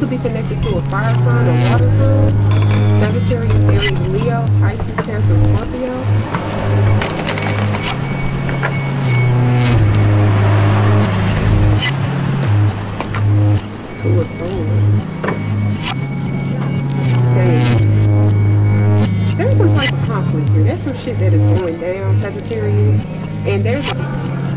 could be connected to a fire sign or water sign. Sagittarius, Aries, Leo, Pisces, Cancer, Scorpio. Two of Swords. Dang. There's some type of conflict here. There's some shit that is going down, Sagittarius. And there's